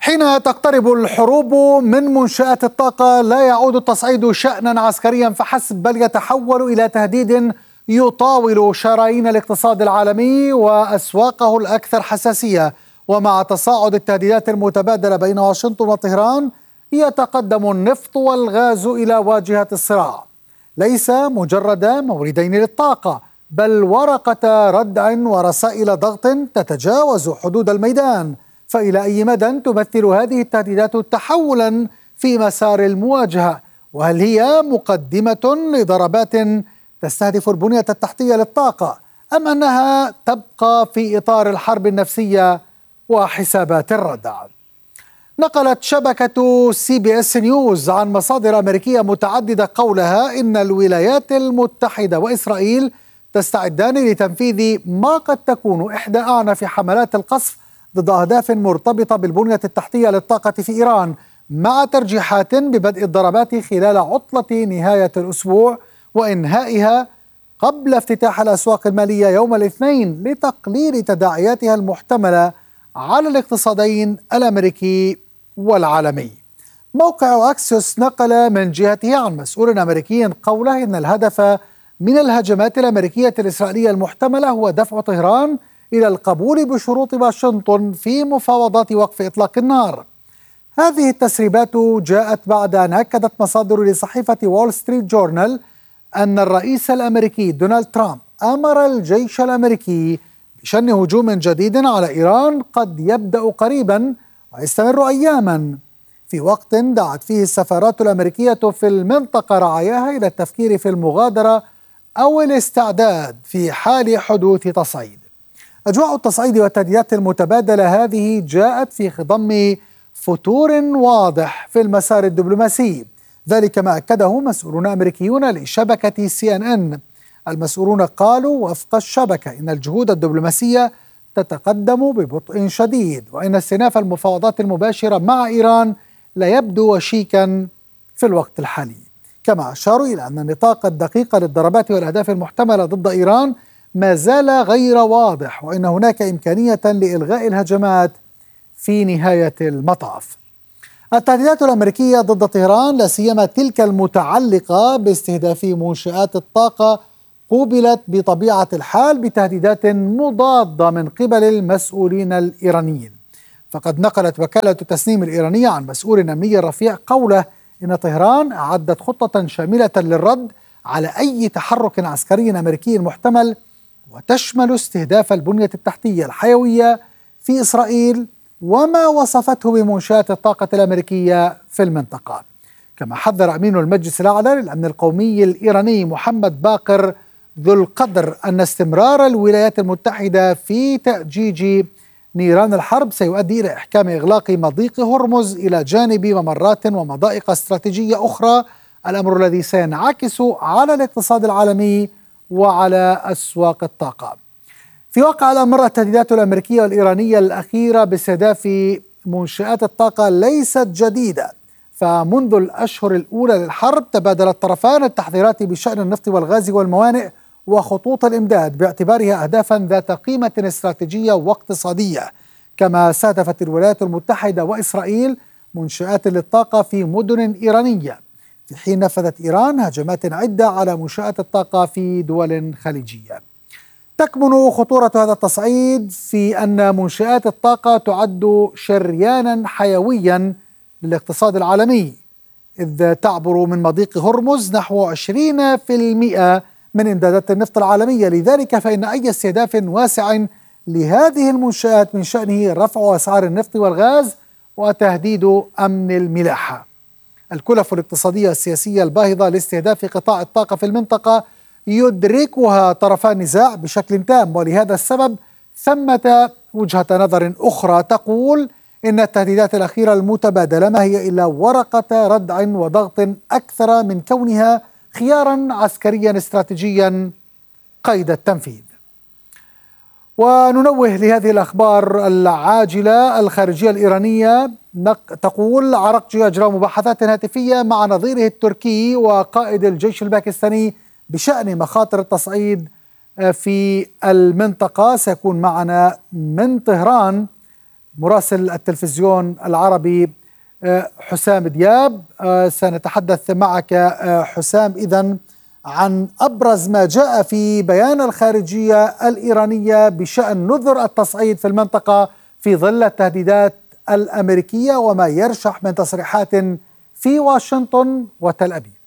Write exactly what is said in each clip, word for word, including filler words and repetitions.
حين تقترب الحروب من منشآت الطاقة لا يعود التصعيد شأنا عسكريا فحسب، بل يتحول إلى تهديد يطاول شرايين الاقتصاد العالمي وأسواقه الأكثر حساسية. ومع تصاعد التهديدات المتبادلة بين واشنطن وطهران يتقدم النفط والغاز إلى واجهة الصراع، ليس مجرد موردين للطاقة بل ورقة ردع ورسائل ضغط تتجاوز حدود الميدان. فإلى أي مدى تمثل هذه التهديدات تحولا في مسار المواجهة؟ وهل هي مقدمة لضربات تستهدف البنية التحتية للطاقة، أم أنها تبقى في إطار الحرب النفسية وحسابات الردع؟ نقلت شبكة سي بي اس نيوز عن مصادر أمريكية متعددة قولها إن الولايات المتحدة وإسرائيل تستعدان لتنفيذ ما قد تكون إحدى أعنف حملات القصف ضد أهداف مرتبطة بالبنية التحتية للطاقة في إيران، مع ترجيحات ببدء الضربات خلال عطلة نهاية الأسبوع وإنهائها قبل افتتاح الأسواق المالية يوم الاثنين لتقليل تداعياتها المحتملة على الاقتصادين الأمريكي والعالمي. موقع أكسيوس نقل من جهته عن مسؤول أمريكي قوله إن الهدف من الهجمات الأمريكية الإسرائيلية المحتملة هو دفع طهران إلى القبول بشروط واشنطن في مفاوضات وقف إطلاق النار. هذه التسريبات جاءت بعد أن أكدت مصادر لصحيفة وول ستريت جورنال أن الرئيس الأمريكي دونالد ترامب أمر الجيش الأمريكي بشن هجوم جديد على إيران قد يبدأ قريبا ويستمر أياما، في وقت دعت فيه السفارات الأمريكية في المنطقة رعاياها إلى التفكير في المغادرة أو الاستعداد في حال حدوث تصعيد. أجواء التصعيد والتهديدات المتبادلة هذه جاءت في خضم فتور واضح في المسار الدبلوماسي، ذلك ما أكده مسؤولون أمريكيون لشبكة سي إن إن. المسؤولون قالوا وفق الشبكة إن الجهود الدبلوماسية تتقدم ببطء شديد، وإن استئناف المفاوضات المباشرة مع إيران لا يبدو وشيكا في الوقت الحالي. كما أشاروا إلى أن النطاق الدقيق للضربات والأهداف المحتملة ضد إيران ما زال غير واضح، وإن هناك إمكانية لإلغاء الهجمات في نهاية المطاف. التهديدات الأمريكية ضد طهران لا سيما تلك المتعلقة باستهداف منشآت الطاقة قوبلت بطبيعة الحال بتهديدات مضادة من قبل المسؤولين الإيرانيين. فقد نقلت وكالة تسنيم الإيرانية عن مسؤول أمني رفيع قوله إن طهران أعدت خطة شاملة للرد على أي تحرك عسكري أمريكي محتمل، وتشمل استهداف البنية التحتية الحيوية في إسرائيل وما وصفته بمنشآت الطاقة الأمريكية في المنطقة. كما حذر أمين المجلس الأعلى للأمن القومي الإيراني محمد باقر ذو القدر أن استمرار الولايات المتحدة في تأجيج نيران الحرب سيؤدي إلى إحكام إغلاق مضيق هرمز إلى جانب ممرات ومضائق استراتيجية أخرى، الأمر الذي سينعكس على الاقتصاد العالمي وعلى أسواق الطاقة. في واقع الأمر التهديدات الأمريكية والإيرانية الأخيرة باستهداف منشآت الطاقة ليست جديدة، فمنذ الأشهر الأولى للحرب تبادل الطرفان التحذيرات بشأن النفط والغاز والموانئ وخطوط الإمداد باعتبارها أهدافا ذات قيمة استراتيجية واقتصادية. كما استهدفت الولايات المتحدة وإسرائيل منشآت للطاقة في مدن إيرانية، في حين نفذت إيران هجمات عدة على منشآت الطاقة في دول خليجية. تكمن خطورة هذا التصعيد في أن منشآت الطاقة تعد شريانا حيويا للاقتصاد العالمي، إذ تعبر من مضيق هرمز نحو عشرين بالمئة من إمدادات النفط العالمية. لذلك فإن أي استهداف واسع لهذه المنشآت من شأنه رفع أسعار النفط والغاز وتهديد أمن الملاحة. الكلف الاقتصادية السياسية الباهظة لاستهداف قطاع الطاقة في المنطقة يدركها طرفا النزاع بشكل تام، ولهذا السبب ثمة وجهة نظر أخرى تقول إن التهديدات الأخيرة المتبادلة ما هي إلا ورقة ردع وضغط أكثر من كونها خيارا عسكريا استراتيجيا قيد التنفيذ. وننوه لهذه الأخبار العاجلة. الخارجية الإيرانية تقول عراقجي أجرى مباحثات هاتفية مع نظيره التركي وقائد الجيش الباكستاني بشأن مخاطر التصعيد في المنطقة. سيكون معنا من طهران مراسل التلفزيون العربي حسام دياب. سنتحدث معك حسام إذن عن أبرز ما جاء في بيان الخارجية الإيرانية بشأن نذر التصعيد في المنطقة في ظل التهديدات الأمريكية وما يرشح من تصريحات في واشنطن وتل أبيب.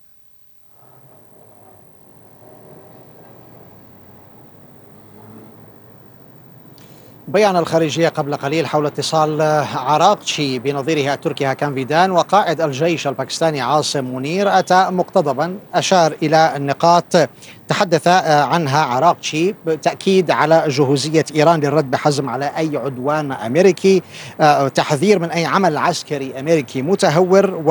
بيان الخارجية قبل قليل حول اتصال عراقتشي بنظيره التركي هاكان فيدان وقائد الجيش الباكستاني عاصم منير أتى مقتضبا أشار إلى النقاط تحدث عنها عراقتشي بالتأكيد على جهوزية إيران للرد بحزم على أي عدوان أمريكي، تحذير من أي عمل عسكري أمريكي متهور،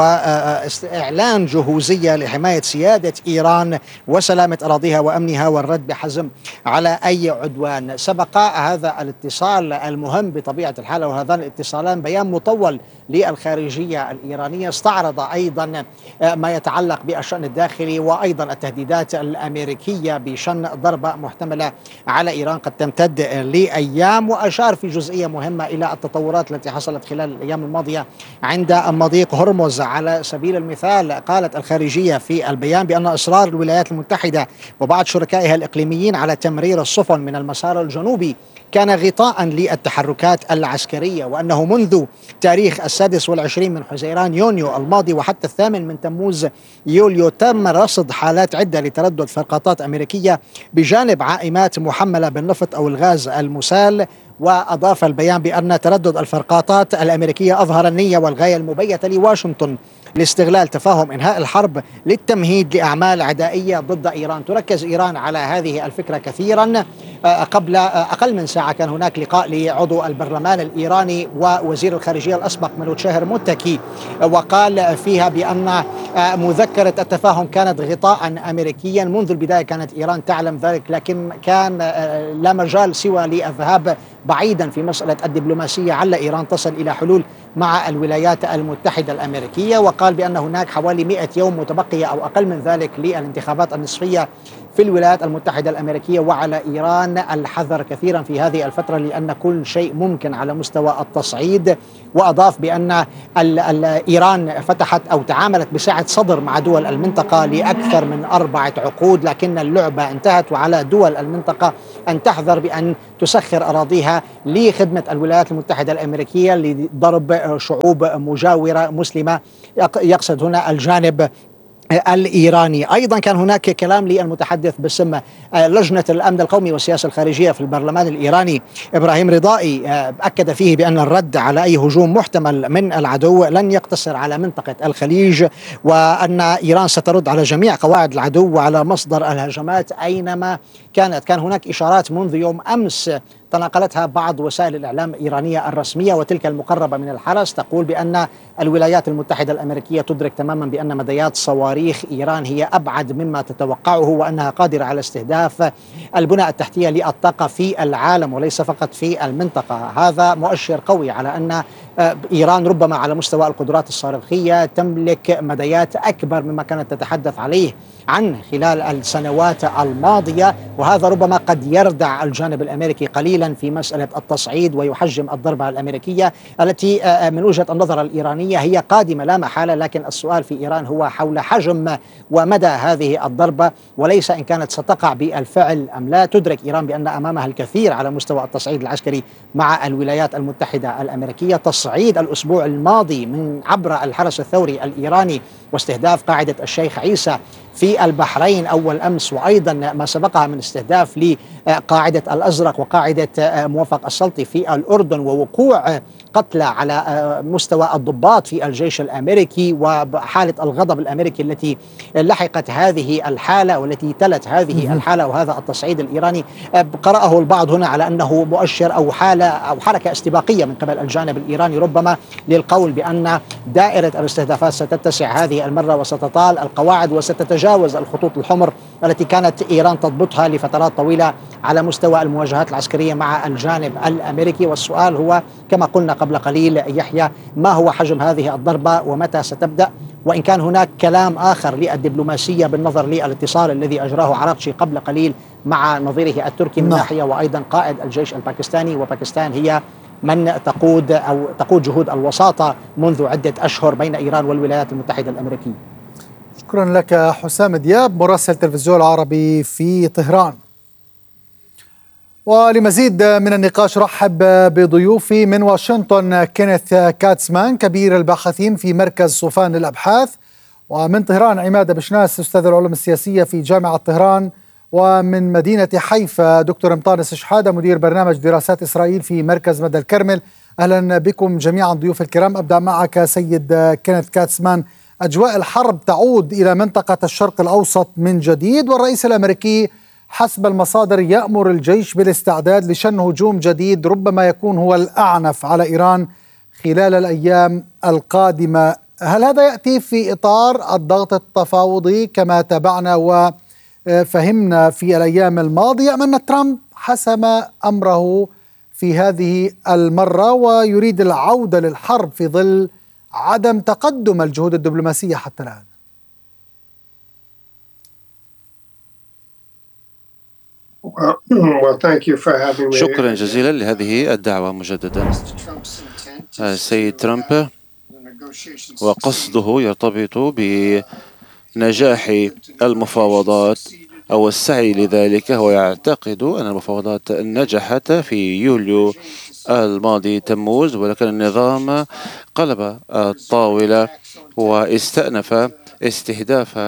وإعلان جهوزية لحماية سيادة إيران وسلامة أراضيها وأمنها والرد بحزم على أي عدوان. سبق هذا الاتصال المهم بطبيعة الحال وهذان الاتصالان بيان مطول للخارجية الإيرانية استعرض أيضا ما يتعلق بالشأن الداخلي وأيضا التهديدات الأمريكية بشن ضربة محتملة على إيران قد تمتد لأيام، وأشار في جزئية مهمة إلى التطورات التي حصلت خلال الأيام الماضية عند مضيق هرمز. على سبيل المثال قالت الخارجية في البيان بأن إصرار الولايات المتحدة وبعض شركائها الإقليميين على تمرير السفن من المسار الجنوبي كان غطاء للتحركات العسكرية، وأنه منذ تاريخ السادس والعشرين من حزيران يونيو الماضي وحتى الثامن من تموز يوليو تم رصد حالات عدة لتردد فرقاطات أمريكية بجانب عائمات محملة بالنفط أو الغاز المسال. وأضاف البيان بأن تردد الفرقاطات الأمريكية أظهر النية والغاية المبيتة لواشنطن لاستغلال تفاهم إنهاء الحرب للتمهيد لأعمال عدائية ضد إيران. تركز إيران على هذه الفكرة كثيرا. قبل أقل من ساعة كان هناك لقاء لعضو البرلمان الإيراني ووزير الخارجية الأسبق ملوتشاهر متكي، وقال فيها بأن مذكرة التفاهم كانت غطاء أمريكيا منذ البداية، كانت إيران تعلم ذلك، لكن كان لا مجال سوى للذهاب بعيدا في مسألة الدبلوماسية على إيران تصل إلى حلول مع الولايات المتحدة الأمريكية. وقال بأن هناك حوالي مئة يوم متبقية أو أقل من ذلك للانتخابات النصفية في الولايات المتحدة الأمريكية، وعلى إيران الحذر كثيرا في هذه الفترة لأن كل شيء ممكن على مستوى التصعيد. وأضاف بأن إيران فتحت أو تعاملت بسعة صدر مع دول المنطقة لأكثر من أربعة عقود، لكن اللعبة انتهت وعلى دول المنطقة أن تحذر بأن تسخر أراضيها لخدمة الولايات المتحدة الأمريكية لضرب شعوب مجاورة مسلمة، يقصد هنا الجانب الإيراني. أيضا كان هناك كلام للمتحدث باسم لجنة الأمن القومي والسياسة الخارجية في البرلمان الإيراني إبراهيم رضائي، أكد فيه بأن الرد على أي هجوم محتمل من العدو لن يقتصر على منطقة الخليج، وأن إيران سترد على جميع قواعد العدو وعلى مصدر الهجمات أينما كانت. كان هناك إشارات منذ يوم أمس تناقلتها بعض وسائل الإعلام الإيرانية الرسمية وتلك المقربة من الحرس تقول بأن الولايات المتحدة الأمريكية تدرك تماما بأن مديات صواريخ إيران هي أبعد مما تتوقعه، وأنها قادرة على استهداف البنى التحتية للطاقة في العالم وليس فقط في المنطقة. هذا مؤشر قوي على أن إيران ربما على مستوى القدرات الصاروخية تملك مديات أكبر مما كانت تتحدث عليه عنه خلال السنوات الماضية، وهذا ربما قد يردع الجانب الأمريكي قليلا في مسألة التصعيد ويحجم الضربة الأمريكية التي من وجهة النظر الإيرانية هي قادمة لا محالة، لكن السؤال في إيران هو حول حجم ومدى هذه الضربة وليس إن كانت ستقع بالفعل أم لا. تدرك إيران بأن أمامها الكثير على مستوى التصعيد العسكري مع الولايات المتحدة الأمريكية. تصعيد الأسبوع الماضي من عبر الحرس الثوري الإيراني واستهداف قاعدة الشيخ عيسى في البحرين أول أمس، وأيضا ما سبقها من استهداف لقاعدة الأزرق وقاعدة موفق السلطي في الأردن، ووقوع قتلى على مستوى الضباط في الجيش الأمريكي، وحالة الغضب الأمريكي التي لحقت هذه الحالة والتي تلت هذه الحالة وهذا التصعيد الإيراني. قرأه البعض هنا على أنه مؤشر أو حالة أو حركة استباقية من قبل الجانب الإيراني ربما للقول بأن دائرة الاستهدافات ستتسع هذه المرة وستطال القواعد وستتجاوز الخطوط الحمر التي كانت إيران تضبطها لفترات طويلة على مستوى المواجهات العسكرية مع الجانب الأمريكي. والسؤال هو كما قلنا قبل قليل يحيى، ما هو حجم هذه الضربة ومتى ستبدأ؟ وإن كان هناك كلام آخر للدبلوماسية بالنظر للاتصال الذي أجراه عراقتشي قبل قليل مع نظيره التركي من ناحية وأيضا قائد الجيش الباكستاني، وباكستان هي من تقود أو تقود جهود الوساطة منذ عدة أشهر بين إيران والولايات المتحدة الأمريكية. شكرا لك حسام دياب مراسل التلفزيون العربي في طهران. ولمزيد من النقاش رحب بضيوفي من واشنطن كينيث كاتسمان كبير الباحثين في مركز صوفان للأبحاث، ومن طهران عماد بشناس أستاذ العلوم السياسية في جامعة طهران، ومن مدينة حيفا دكتور مطانس شحادة مدير برنامج دراسات إسرائيل في مركز مدى الكرمل. أهلا بكم جميعا ضيوف الكرام. أبدأ معك سيد كينيث كاتسمان. أجواء الحرب تعود إلى منطقة الشرق الأوسط من جديد، والرئيس الأمريكي حسب المصادر يأمر الجيش بالاستعداد لشن هجوم جديد ربما يكون هو الأعنف على إيران خلال الأيام القادمة. هل هذا يأتي في إطار الضغط التفاوضي كما تابعنا وفهمنا في الأيام الماضية، أم أن ترامب حسم أمره في هذه المرة ويريد العودة للحرب في ظل عدم تقدم الجهود الدبلوماسية حتى الآن؟ شكرا جزيلا لهذه الدعوة مجددا. السيد ترامب وقصده يرتبط بنجاح المفاوضات أو السعي لذلك. هو يعتقد أن المفاوضات نجحت في يوليو الماضي تموز، ولكن النظام قلب الطاولة واستأنف استهداف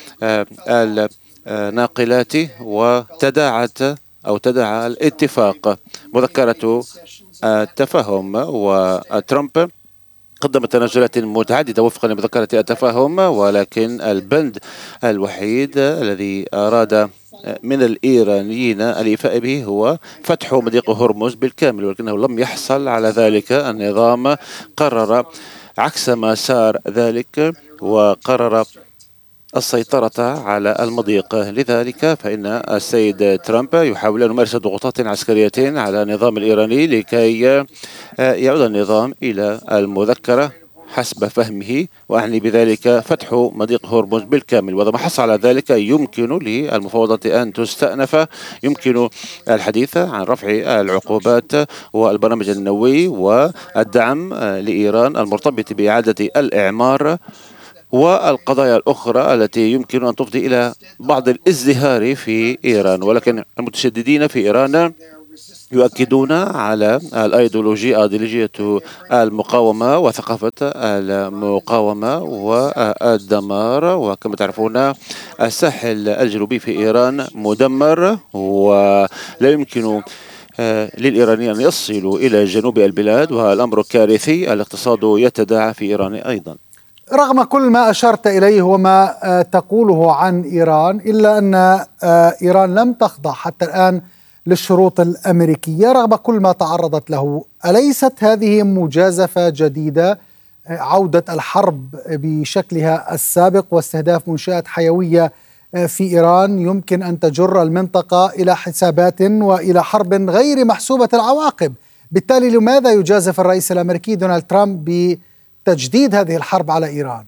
الناقلات وتداعت أو تداعى الاتفاق مذكرة التفاهم. وترامب قدم تنازلات متعددة وفقا لمذكرة التفاهم، ولكن البند الوحيد الذي أراد من الإيرانيين الإيفاء به هو فتح مضيق هرمز بالكامل، ولكنه لم يحصل على ذلك. النظام قرر عكس ما سار ذلك وقرر السيطرة على المضيق. لذلك فإن السيد ترامب يحاول أن يمارس ضغوطات عسكرية على النظام الإيراني لكي يعود النظام إلى المذكرة حسب فهمه، وأعني بذلك فتح مضيق هرمز بالكامل. وإذا ما حصل على ذلك يمكن للمفاوضات أن تستأنف، يمكن الحديث عن رفع العقوبات والبرنامج النووي والدعم لإيران المرتبط بإعادة الإعمار والقضايا الأخرى التي يمكن أن تفضي إلى بعض الازدهار في إيران. ولكن المتشددين في إيران يؤكدون على الأيديولوجيا أيديولوجية المقاومة وثقافة المقاومة والدمار. وكما تعرفون الساحل الجنوبي في إيران مدمر، ولا يمكن للإيرانيين أن يصلوا إلى جنوب البلاد، والأمر كارثي. الاقتصاد يتداعى في إيران أيضا. رغم كل ما أشرت إليه وما تقوله عن إيران، إلا أن إيران لم تخضع حتى الآن للشروط الأمريكية رغم كل ما تعرضت له. أليست هذه مجازفة جديدة، عودة الحرب بشكلها السابق واستهداف منشآت حيوية في إيران يمكن أن تجر المنطقة إلى حسابات وإلى حرب غير محسوبة العواقب؟ بالتالي لماذا يجازف الرئيس الأمريكي دونالد ترامب ب تجديد هذه الحرب على إيران؟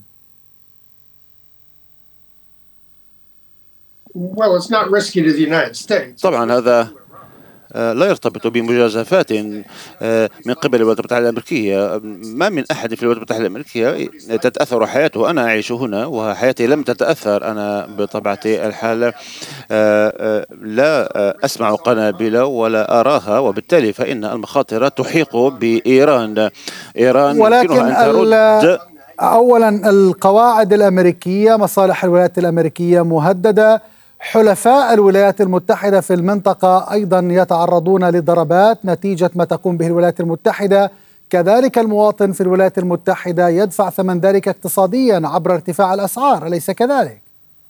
طبعا هذا لا يرتبط بمجازفات من قبل الولايات المتحدة الأمريكية. ما من أحد في الولايات المتحدة الأمريكية تتأثر حياته. أنا أعيش هنا وحياتي لم تتأثر. أنا بطبيعة الحال لا أسمع قنابل ولا أراها، وبالتالي فإن المخاطر تحيق بإيران. إيران ولكن أن ترد. أولا القواعد الأمريكية، مصالح الولايات الأمريكية مهددة، حلفاء الولايات المتحدة في المنطقة أيضا يتعرضون لضربات نتيجة ما تقوم به الولايات المتحدة، كذلك المواطن في الولايات المتحدة يدفع ثمن ذلك اقتصاديا عبر ارتفاع الأسعار، أليس كذلك؟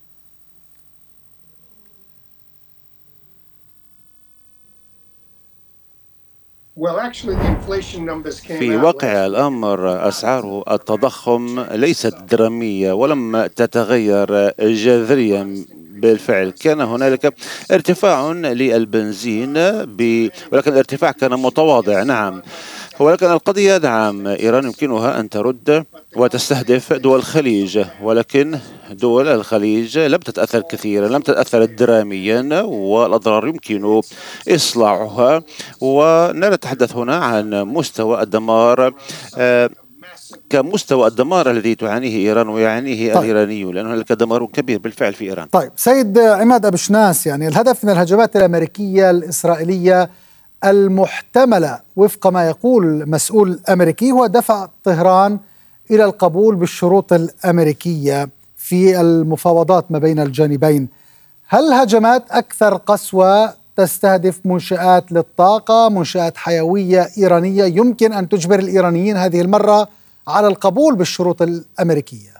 في واقع الأمر أسعار التضخم ليست درامية ولم تتغير جذريا. بالفعل كان هنالك ارتفاع للبنزين ب... ولكن الارتفاع كان متواضع. نعم ولكن القضية نعم، إيران يمكنها أن ترد وتستهدف دول الخليج، ولكن دول الخليج لم تتأثر كثيرا، لم تتأثر دراميا، والأضرار يمكن إصلاحها. ونتحدث هنا عن مستوى الدمار آه كمستوى الدمار الذي تعانيه إيران ويعانيه طيب. الإيرانيون، لأنه هناك دمار كبير بالفعل في إيران. طيب سيد عماد أبو شناس، يعني الهدف من الهجمات الأمريكية الإسرائيلية المحتملة وفق ما يقول مسؤول أمريكي هو دفع طهران إلى القبول بالشروط الأمريكية في المفاوضات ما بين الجانبين. هل هجمات أكثر قسوة تستهدف منشآت للطاقة، منشآت حيوية إيرانية، يمكن أن تجبر الإيرانيين هذه المرة على القبول بالشروط الأمريكية؟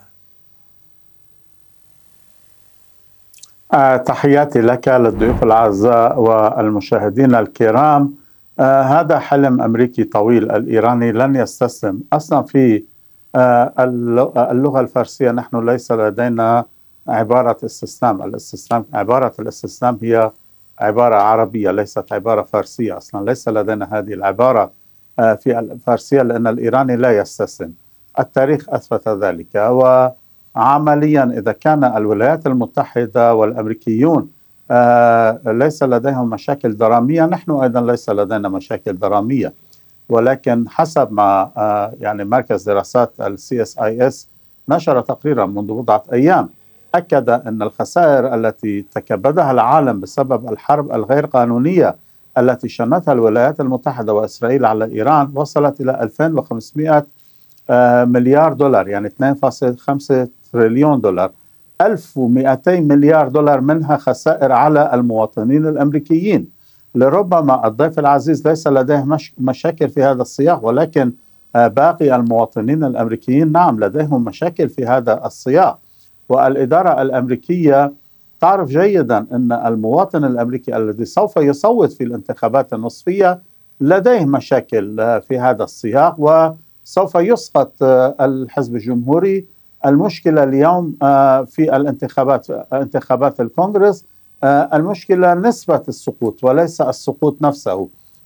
آه تحياتي لك للضيوف الأعزاء والمشاهدين الكرام. آه هذا حلم أمريكي طويل. الإيراني لن يستسلم. أصلا في آه اللغة الفارسية نحن ليس لدينا عبارة استسلام. الاستسلام عبارة الاستسلام هي عبارة عربية ليست عبارة فارسية. أصلا ليس لدينا هذه العبارة آه في الفارسية، لأن الإيراني لا يستسلم. التاريخ أثبت ذلك. وعمليا إذا كان الولايات المتحدة والأمريكيون آه ليس لديهم مشاكل درامية، نحن أيضا ليس لدينا مشاكل درامية. ولكن حسب ما آه يعني مركز دراسات السي اس اي اس نشر تقريرا منذ بضعة أيام أكد أن الخسائر التي تكبدها العالم بسبب الحرب الغير قانونية التي شنتها الولايات المتحدة وإسرائيل على إيران وصلت إلى ألفين وخمسمائة آه مليار دولار، يعني اثنين فاصلة خمسة تريليون دولار. ألف ومئتين مليار دولار منها خسائر على المواطنين الأمريكيين. لربما الضيف العزيز ليس لديه مش مشاكل في هذا السياق، ولكن آه باقي المواطنين الأمريكيين نعم لديهم مشاكل في هذا السياق. والإدارة الأمريكية تعرف جيدا أن المواطن الأمريكي الذي سوف يصوت في الانتخابات النصفية لديه مشاكل في هذا السياق وسوف يسقط الحزب الجمهوري. المشكلة اليوم في الانتخابات انتخابات الكونغرس المشكلة نسبة السقوط وليس السقوط نفسه.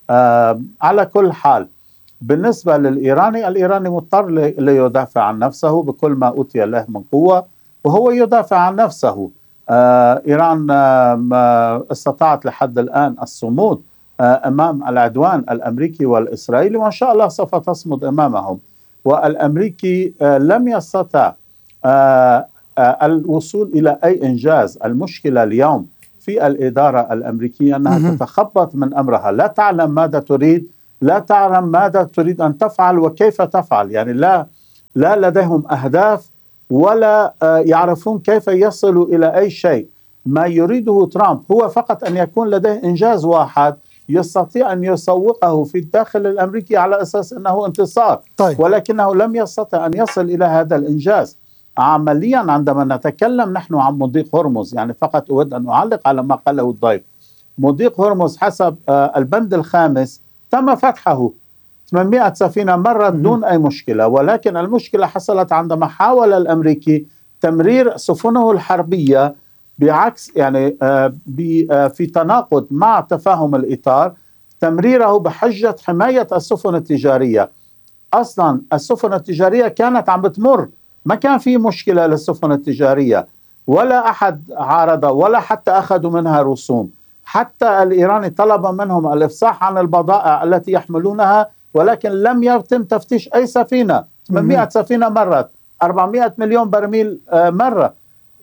على كل حال بالنسبة للإيراني، الإيراني مضطر ليدافع عن نفسه بكل ما أوتي له من قوة، وهو يدافع عن نفسه. آه إيران آه استطاعت لحد الآن الصمود آه أمام العدوان الأمريكي والإسرائيلي، وإن شاء الله سوف تصمد أمامهم. والأمريكي آه لم يستطع آه آه الوصول إلى أي إنجاز. المشكلة اليوم في الإدارة الأمريكية أنها تتخبط من أمرها، لا تعلم ماذا تريد، لا تعلم ماذا تريد أن تفعل وكيف تفعل. يعني لا لا لديهم أهداف ولا يعرفون كيف يصلوا إلى أي شيء. ما يريده ترامب هو فقط أن يكون لديه إنجاز واحد يستطيع أن يسوقه في الداخل الأمريكي على أساس أنه انتصار. طيب. ولكنه لم يستطع أن يصل إلى هذا الإنجاز. عمليا عندما نتكلم نحن عن مضيق هرمز، يعني فقط أود أن أعلق على ما قاله الضيف. مضيق هرمز حسب البند الخامس تم فتحه، ثمانمائة سفينة مرت دون أي مشكلة، ولكن المشكلة حصلت عندما حاول الأمريكي تمرير سفنه الحربية بعكس يعني في تناقض مع تفاهم الإطار، تمريره بحجة حماية السفن التجارية. أصلا السفن التجارية كانت عم بتمر، ما كان في مشكلة للسفن التجارية، ولا أحد عارض ولا حتى أخذوا منها رسوم. حتى الإيراني طلب منهم الإفصاح عن البضائع التي يحملونها، ولكن لم يتم تفتيش أي سفينة. ثمانمائة سفينة مرت، أربعمائة مليون برميل مرة.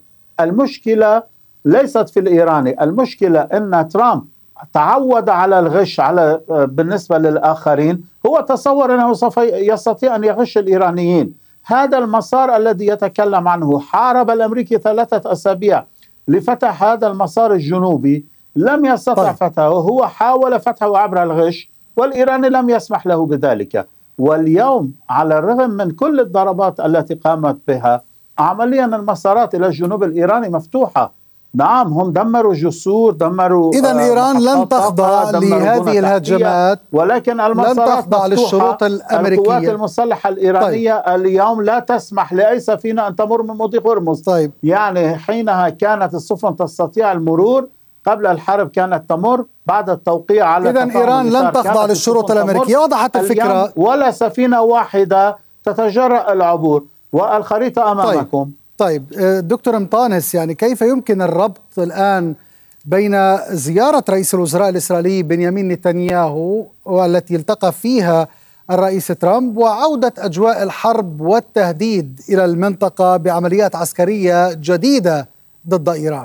المشكلة ليست في الإيراني، المشكلة أن ترامب تعود على الغش على بالنسبة للآخرين. هو تصور أنه سوف يستطيع أن يغش الإيرانيين. هذا المسار الذي يتكلم عنه حارب الأمريكي ثلاثة أسابيع لفتح هذا المسار الجنوبي، لم يستطع طيب. فتحه. هو حاول فتحه عبر الغش والإيراني لم يسمح له بذلك. واليوم على الرغم من كل الضربات التي قامت بها، عمليا المسارات إلى الجنوب الإيراني مفتوحة. نعم هم دمروا جسور، دمروا إذن إيران لن تخضع لهذه الهجمات، ولكن المسارات لن تخضع للشروط الأمريكية. القوات المسلحة الإيرانية طيب. اليوم لا تسمح لأي سفينة أن تمر من مضيق هرمز. طيب. يعني حينها كانت السفن تستطيع المرور، قبل الحرب كانت تمر، بعد التوقيع على إذن إيران لن تخضع للشروط الأمريكية. وضحت الفكرة، ولا سفينة واحدة تتجرأ العبور، والخريطة أمامكم. طيب, طيب دكتور مطانس، يعني كيف يمكن الربط الآن بين زيارة رئيس الوزراء الإسرائيلي بنيامين نتنياهو والتي التقى فيها الرئيس ترامب وعودة أجواء الحرب والتهديد إلى المنطقة بعمليات عسكرية جديدة ضد إيران؟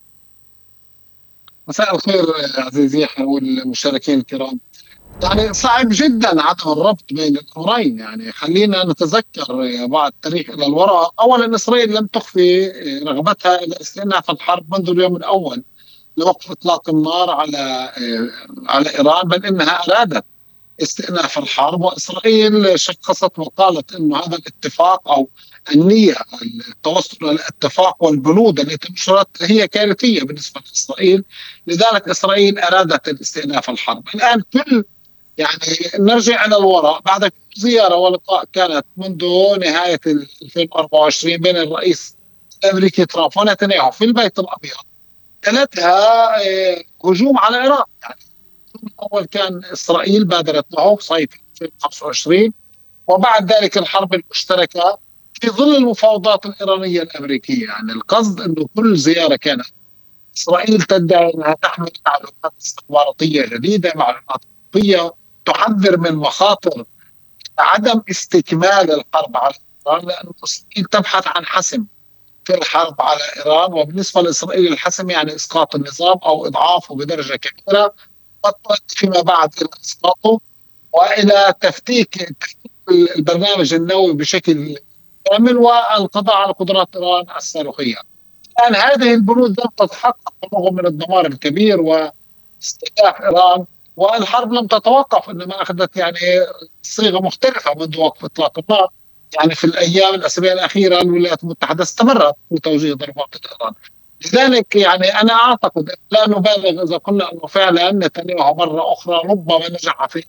مساء الخير عزيزي يحيى والمشاركين الكرام. يعني صعب جدا عدم الربط بين الأمرين. يعني خلينا نتذكر بعض التاريخ إلى الوراء. أولا، إسرائيل لم تخفي رغبتها إلى استئناف الحرب منذ اليوم الأول لوقف إطلاق النار على على إيران، بل إنها أرادت استئناف الحرب. وإسرائيل شخصت وقالت إنه هذا الاتفاق أو النية التوصل إلى الاتفاق والبنود التي نشرت هي كارثية بالنسبة لإسرائيل. لذلك إسرائيل أرادت الاستئناف الحرب. الآن كل يعني نرجع إلى الوراء، بعد زيارة ولقاء كانت منذ نهاية ألفين وأربعة وعشرين بين الرئيس الأمريكي ترامب ونتنياهو في البيت الأبيض، تلتها هجوم على إيران. يعني الأول كان إسرائيل بادرت معه في صيف ألفين وخمسة وعشرين، وبعد ذلك الحرب المشتركة في ظل المفاوضات الإيرانية الأمريكية. يعني القصد أنه كل زيارة كانت إسرائيل تدعي أنها تحمل معلومات استخباراتية جديدة، معلومات طبية تحذر من مخاطر عدم استكمال الحرب على إيران، لأن إسرائيل تبحث عن حسم في الحرب على إيران. وبالنسبة لإسرائيل الحسم يعني إسقاط النظام أو إضعافه بدرجة كبيرة، فيما بعد إلى إسقاطه وإلى تفتيك البرنامج النووي بشكل كامل والقضاء على قدرات إيران الصاروخية. الآن هذه البنود لم تتحقق رغم من الدمار الكبير واستهداف إيران، والحرب لم تتوقف، إنما أخذت يعني صيغة مختلفة منذ وقف إطلاق النار. يعني في الأيام الأسابيع الأخيرة الولايات المتحدة استمرت في توجيه ضربات إيران. لذلك يعني أنا أعتقد لا نبالغ إذا قلنا أنه فعلا نتنياهو مرة أخرى ربما نجح في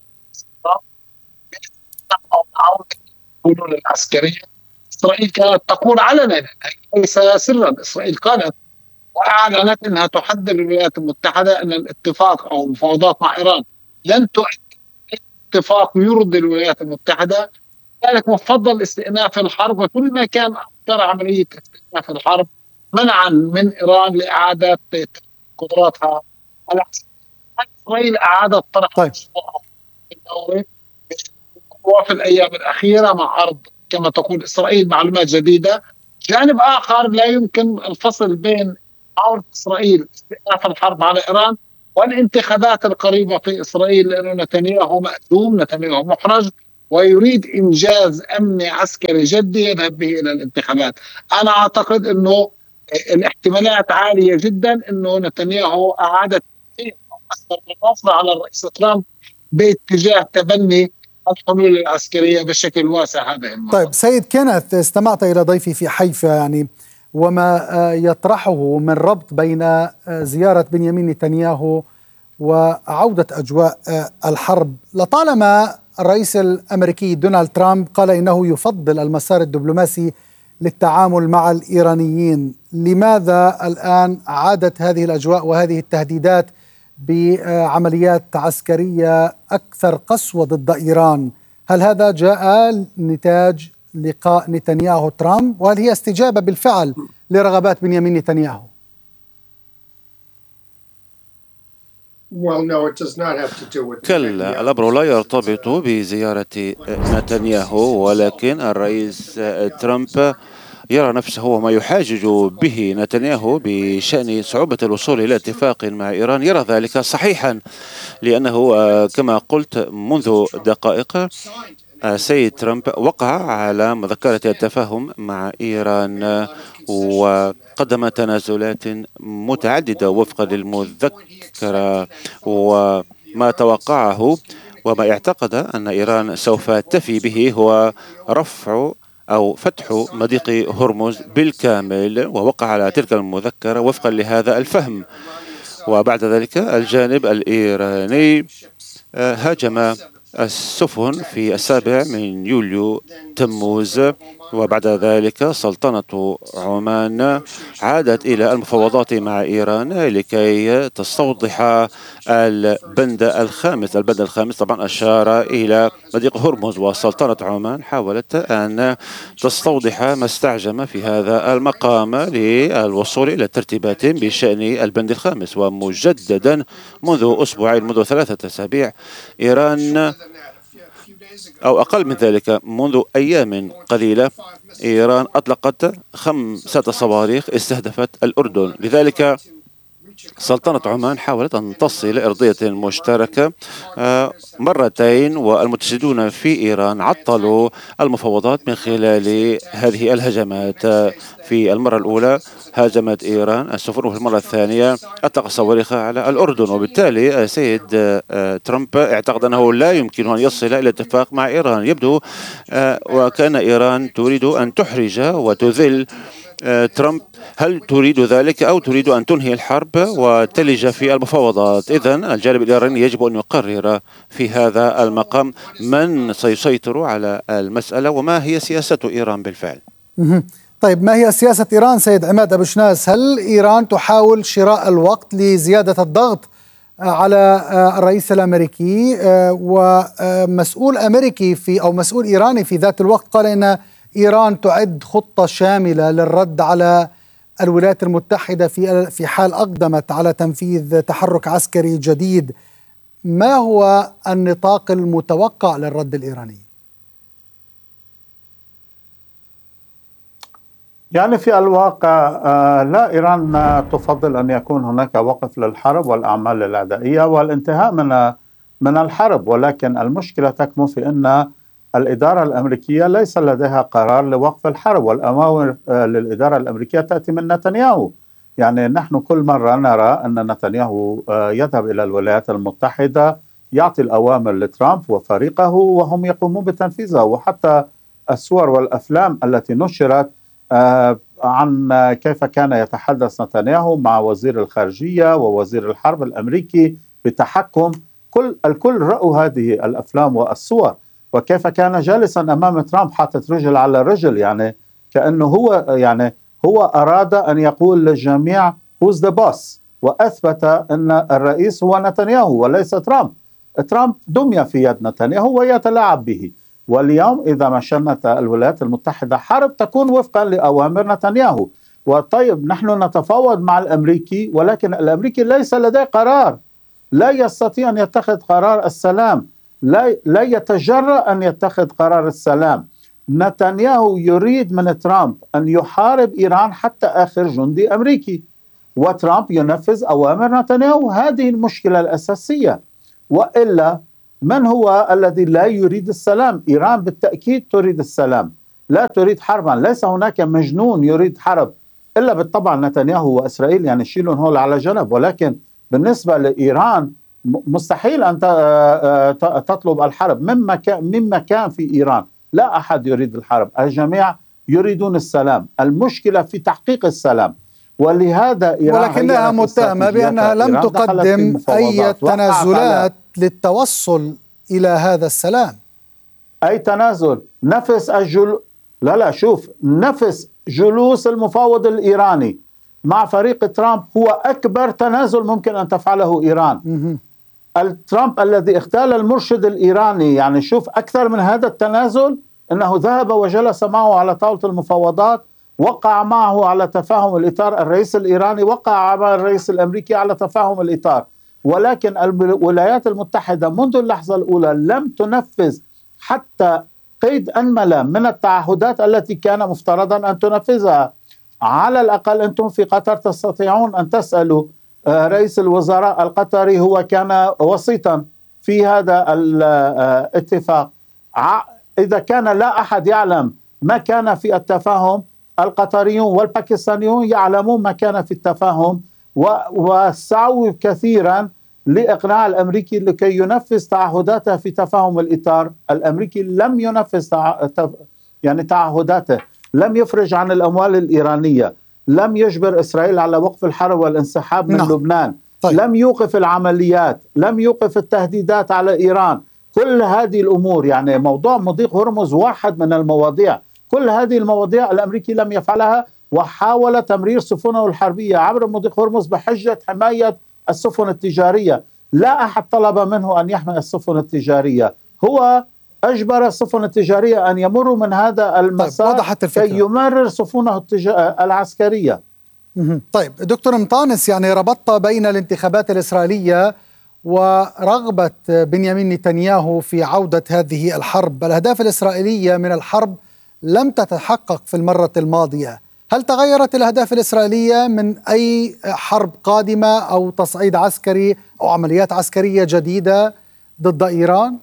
الحلول العسكرية. إسرائيل كانت تقول علنا، ليس سرا، إسرائيل قالت وأعلنت أنها تحذر الولايات المتحدة أن الاتفاق أو المفاوضات مع إيران لن تؤدي اتفاق يرضي الولايات المتحدة. ذلك مفضل استئناف الحرب، وكل ما كان أكثر عملية استئناف الحرب منعا من إيران لإعادة قدراتها على إسرائيل. أعادت طرح طيب. الدوري وفي الأيام الأخيرة مع عرض كما تقول إسرائيل معلومات جديدة. جانب آخر لا يمكن الفصل بين عودة إسرائيل استئناف الحرب على إيران والانتخابات القريبة في إسرائيل، لأنه نتنياهو مأزوم، نتنياهو محرج ويريد إنجاز أمني عسكري جدي يذهب به إلى الانتخابات. أنا أعتقد أنه الاحتمالات عالية جدا أنه نتنياهو أعادت النظرة على الرئيس ترامب باتجاه تبني الحلول العسكرية بشكل واسع هذا الموضوع. طيب سيد كينيث، استمعت إلى ضيفي في حيفا يعني وما يطرحه من ربط بين زيارة بنيامين نتنياهو وعودة أجواء الحرب. لطالما الرئيس الأمريكي دونالد ترامب قال إنه يفضل المسار الدبلوماسي للتعامل مع الإيرانيين، لماذا الآن عادت هذه الأجواء وهذه التهديدات بعمليات عسكرية أكثر قسوة ضد إيران؟ هل هذا جاء نتاج لقاء نتنياهو ترامب، وهل هي استجابة بالفعل لرغبات بنيامين نتنياهو؟ كلا، الأمر لا يرتبط بزيارة نتنياهو، ولكن الرئيس ترامب يرى نفسه وما يحاجج به نتنياهو بشأن صعوبة الوصول إلى اتفاق مع إيران يرى ذلك صحيحا، لأنه كما قلت منذ دقائق سيد ترامب وقع على مذكرة التفاهم مع إيران وقدم تنازلات متعددة وفقا للمذكرة، وما توقعه وما اعتقد أن إيران سوف تفي به هو رفع أو فتح مضيق هرمز بالكامل، ووقع على تلك المذكرة وفقا لهذا الفهم. وبعد ذلك الجانب الإيراني هاجم السفن في السابع من يوليو تموز وبعد ذلك سلطنة عمان عادت إلى المفاوضات مع إيران لكي تستوضح البند الخامس. البند الخامس طبعا أشار إلى مضيق هرمز، وسلطنة عمان حاولت أن تستوضح ما استعجم في هذا المقام للوصول إلى ترتيبات بشأن البند الخامس. ومجددا منذ أسبوعين، منذ ثلاثة أسابيع، إيران أو أقل من ذلك منذ أيام قليلة إيران أطلقت خمسة صواريخ استهدفت الأردن. لذلك سلطنة عمان حاولت أن تصل إلى أرضية مشتركة مرتين، والمتشددون في إيران عطلوا المفاوضات من خلال هذه الهجمات. في المرة الأولى هاجمت إيران السفن، وفي المرة الثانية أطلق صواريخ على الأردن. وبالتالي السيد ترامب اعتقد أنه لا يمكن أن يصل إلى اتفاق مع إيران. يبدو وكأن إيران تريد أن تحرج وتذل ترامب. هل تريد ذلك أو تريد أن تنهي الحرب وتلج في المفاوضات؟ إذن الجانب الإيراني يجب أن يقرر في هذا المقام من سيسيطر على المسألة وما هي سياسة إيران بالفعل. طيب، ما هي سياسة إيران سيد عماد أبو شناس؟ هل إيران تحاول شراء الوقت لزيادة الضغط على الرئيس الأمريكي؟ ومسؤول أمريكي في أو مسؤول إيراني في ذات الوقت قال إن إيران تعد خطة شاملة للرد على الولايات المتحدة في في حال أقدمت على تنفيذ تحرك عسكري جديد. ما هو النطاق المتوقع للرد الإيراني؟ يعني في الواقع لا، إيران تفضل أن يكون هناك وقف للحرب والأعمال العدائية والانتهاء من من الحرب، ولكن المشكلة تكمن في أن الإدارة الأمريكية ليس لديها قرار لوقف الحرب، والأوامر للإدارة الأمريكية تأتي من نتنياهو. يعني نحن كل مرة نرى أن نتنياهو يذهب إلى الولايات المتحدة يعطي الأوامر لترامب وفريقه وهم يقومون بتنفيذها. وحتى الصور والأفلام التي نشرت عن كيف كان يتحدث نتنياهو مع وزير الخارجية ووزير الحرب الأمريكي بتحكم، كل الكل رأوا هذه الأفلام والصور، وكيف كان جالسا أمام ترامب حاطط رجل على رجل، يعني كأنه هو يعني هو أراد أن يقول للجميع who's the boss، وأثبت أن الرئيس هو نتنياهو وليس ترامب. ترامب دمي في يد نتنياهو ويتلاعب به. واليوم إذا ما شنت الولايات المتحدة حرب تكون وفقا لأوامر نتنياهو. وطيب نحن نتفاوض مع الأمريكي، ولكن الأمريكي ليس لديه قرار، لا يستطيع أن يتخذ قرار السلام، لا لا يتجرأ أن يتخذ قرار السلام. نتنياهو يريد من ترامب أن يحارب إيران حتى آخر جندي أمريكي، وترامب ينفذ أوامر نتنياهو. هذه المشكلة الأساسية. وإلا من هو الذي لا يريد السلام؟ إيران بالتأكيد تريد السلام، لا تريد حربا. ليس هناك مجنون يريد حرب إلا بالطبع نتنياهو وإسرائيل، يعني شيلون هول على جنب. ولكن بالنسبة لإيران مستحيل أن تطلب الحرب. مما كان مما كان في إيران لا أحد يريد الحرب، الجميع يريدون السلام. المشكلة في تحقيق السلام. ولهذا إيران ولكنها متهمة بأنها لم تقدم أي تنازلات للتوصل إلى هذا السلام. أي تنازل؟ نفس الجل لا لا شوف نفس جلوس المفاوض الإيراني مع فريق ترامب هو أكبر تنازل ممكن أن تفعله إيران. الترامب الذي اغتال المرشد الإيراني، يعني شوف أكثر من هذا التنازل أنه ذهب وجلس معه على طاولة المفاوضات، وقع معه على تفاهم الإطار. الرئيس الإيراني وقع مع الرئيس الأمريكي على تفاهم الإطار، ولكن الولايات المتحدة منذ اللحظة الأولى لم تنفذ حتى قيد أنملة من التعهدات التي كان مفترضا أن تنفذها. على الأقل أنتم في قطر تستطيعون أن تسألوا رئيس الوزراء القطري، هو كان وسيطا في هذا الاتفاق. إذا كان لا أحد يعلم ما كان في التفاهم، القطريون والباكستانيون يعلمون ما كان في التفاهم، وسعوا كثيرا لإقناع الأمريكي لكي ينفذ تعهداته في تفاهم الإطار. الأمريكي لم ينفذ تع... يعني تعهداته، لم يفرج عن الأموال الإيرانية، لم يجبر إسرائيل على وقف الحرب والانسحاب من نعم. لبنان. طيب. لم يوقف العمليات، لم يوقف التهديدات على إيران. كل هذه الأمور، يعني موضوع مضيق هرمز واحد من المواضيع، كل هذه المواضيع الأمريكي لم يفعلها، وحاول تمرير سفنه الحربية عبر مضيق هرمز بحجة حماية السفن التجارية. لا أحد طلب منه أن يحمي السفن التجارية، هو أجبر السفن التجارية أن يمروا من هذا المسار طيب كي يمرر سفنه التج... العسكرية. طيب دكتور مطانس، يعني ربطت بين الانتخابات الإسرائيلية ورغبة بنيامين نتنياهو في عودة هذه الحرب. الأهداف الإسرائيلية من الحرب لم تتحقق في المرة الماضية، هل تغيرت الأهداف الإسرائيلية من أي حرب قادمة أو تصعيد عسكري أو عمليات عسكرية جديدة ضد إيران؟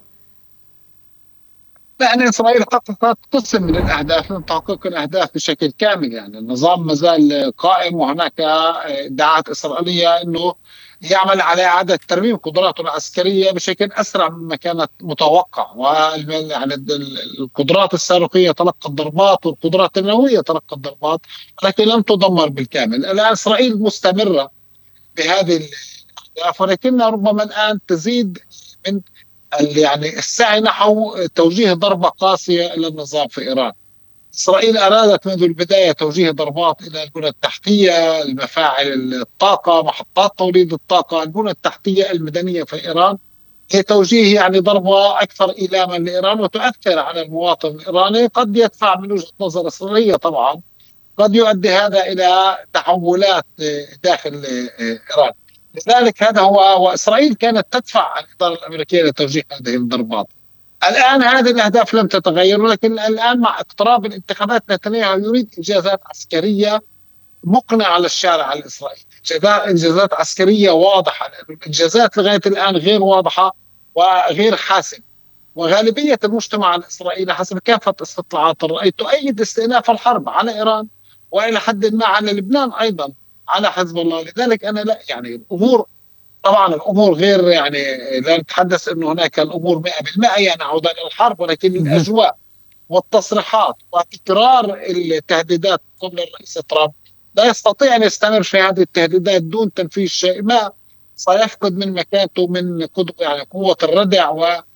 يعني إسرائيل حققت قسم من الأهداف، لم تحقق الأهداف بشكل كامل. يعني النظام ما زال قائم، وهناك ادعاءات إسرائيلية أنه يعمل على إعادة ترميم قدراته العسكرية بشكل أسرع مما كانت متوقع. ويعني القدرات الصاروخية تلقت ضربات، والقدرات النووية تلقت ضربات، لكن لم تدمر بالكامل. الآن إسرائيل مستمرة بهذه الأهداف، ولكنها ربما الآن تزيد من يعني السعي نحو توجيه ضربة قاسية إلى النظام في إيران. إسرائيل أرادت منذ البداية توجيه ضربات إلى البنى التحتية، المفاعل الطاقة، محطات توليد الطاقة، البنى التحتية المدنية في إيران، هي توجيه يعني ضربة أكثر إيلاما لإيران وتؤثر على المواطن الإيراني. قد يدفع من وجهة نظر إسرائيلية طبعا، قد يؤدي هذا إلى تحولات داخل إيران. لذلك هذا هو، وإسرائيل كانت تدفع الإدارة الأمريكية لتوجيه هذه الضربات. الآن هذه الأهداف لم تتغير، ولكن الآن مع اقتراب الانتخابات نتنياهو يريد إنجازات عسكرية مقنعة للشارع الإسرائيلي، إنجازات عسكرية واضحة، لأن الإنجازات لغاية الآن غير واضحة وغير حاسمة. وغالبية المجتمع الإسرائيلي حسب كافة استطلاعات الرأي تؤيد استئناف الحرب على إيران، وإلى حد ما على لبنان أيضا، على حزب الله. لذلك أنا لا يعني الأمور، طبعا الأمور غير، يعني لا نتحدث أنه هناك الأمور مئة بالمئة يعني عودة إلى الحرب، ولكن الأجواء والتصريحات وتكرار التهديدات قبل الرئيس ترامب لا يستطيع أن يستمر في هذه التهديدات دون تنفيذ شيء ما، سيفقد من مكانته من قدر يعني قوة الردع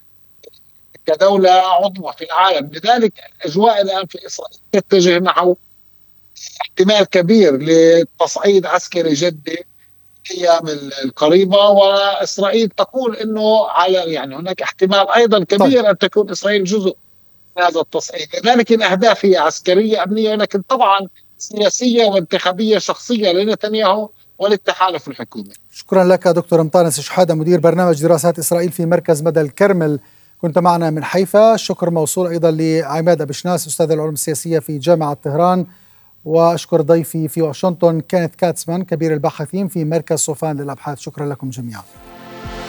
وكدولة عظمى في العالم. لذلك الأجواء الآن في إسرائيل تتجه نحو احتمال كبير لتصعيد عسكري جدي الايام القريبه، واسرائيل تقول انه على يعني هناك احتمال ايضا كبير طيب. ان تكون اسرائيل جزء من هذا التصعيد. لذلك الاهداف هي عسكريه امنيه، ولكن طبعا سياسيه وانتخابيه شخصيه لنتنياهو وللتحالف الحكومي. شكرا لك دكتور مطانس شحاده، مدير برنامج دراسات اسرائيل في مركز مدى الكرمل، كنت معنا من حيفا. الشكر موصول ايضا لعماد أبشناس استاذ العلوم السياسيه في جامعه طهران، وأشكر ضيفي في واشنطن كينيث كاتسمان كبير الباحثين في مركز صوفان للأبحاث. شكرا لكم جميعا.